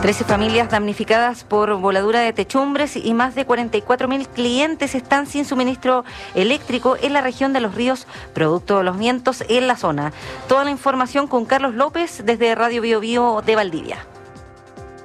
13 familias damnificadas por voladura de techumbres y más de 44.000 clientes están sin suministro eléctrico en la región de Los Ríos, producto de los vientos en la zona. Toda la información con Carlos López desde Radio Bio Bio de Valdivia.